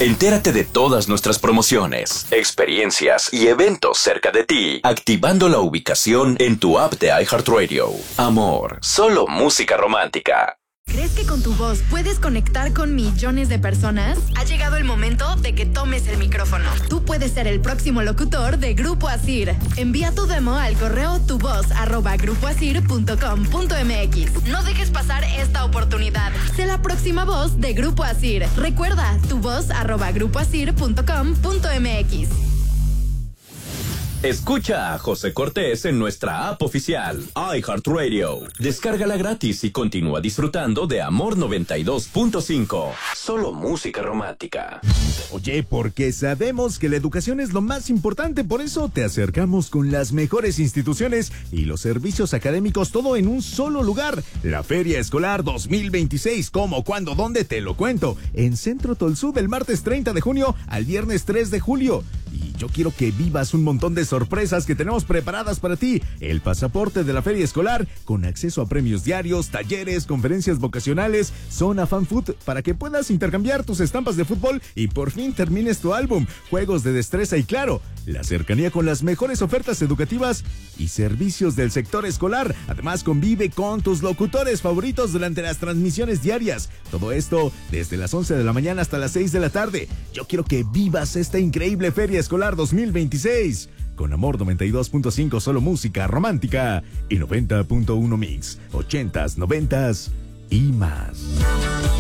Entérate de todas nuestras promociones, experiencias y eventos cerca de ti, activando la ubicación en tu app de iHeartRadio. Amor, solo música romántica. ¿Crees que con tu voz puedes conectar con millones de personas? Ha llegado el momento de que tomes el micrófono. Tú puedes ser el próximo locutor de Grupo Asir. Envía tu demo al correo tuvoz@grupoasir.com.mx. No dejes pasar esta oportunidad. Sé la próxima voz de Grupo Asir. Recuerda, tuvoz@grupoasir.com.mx. Escucha a José Cortés en nuestra app oficial, iHeartRadio. Descárgala gratis y continúa disfrutando de Amor 92.5. Solo música romántica. Oye, porque sabemos que la educación es lo más importante, por eso te acercamos con las mejores instituciones y los servicios académicos, todo en un solo lugar. La Feria Escolar 2026, ¿cómo, cuándo, dónde? Te lo cuento. En Centro Tolsú del martes 30 de junio al viernes 3 de julio. Y yo quiero que vivas un montón de sorpresas que tenemos preparadas para ti. El pasaporte de la Feria Escolar con acceso a premios diarios, talleres, conferencias vocacionales, zona fan food para que puedas intercambiar tus estampas de fútbol y por fin termines tu álbum, juegos de destreza y claro, la cercanía con las mejores ofertas educativas y servicios del sector escolar. Además, convive con tus locutores favoritos durante las transmisiones diarias. Todo esto desde las 11 de la mañana hasta las 6 de la tarde. Yo quiero que vivas esta increíble Feria Escolar 2026. Con Amor 92.5, solo música romántica, y 90.1 mix, 80s, 90s y más.